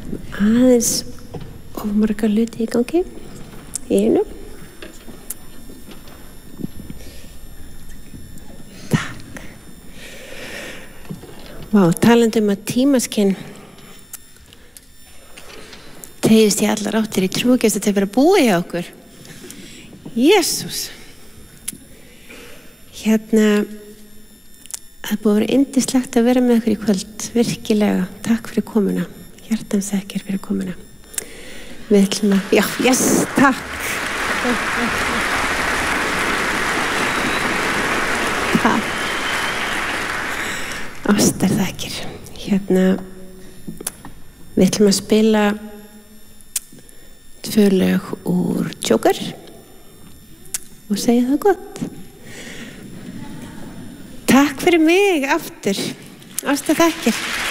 aðeins of marga hluti í gangi í einu. Takk. Vá, talandi að tímaskinn tegist í allar áttir. Ég trúi ekki að þetta vera búið hjá okkur. Jesús. Það er búið að vera yndislegt að vera með ykkur í kvöld, virkilega. Takk fyrir komuna, hjartans þakkir fyrir komuna. Við ætlum að, já, yes, takk. Takk. Ástar þakkir. Við ætlum að spila 2 lög úr Joker og segja það gott. Takk fyrir mig aftur. Ástar þakkir.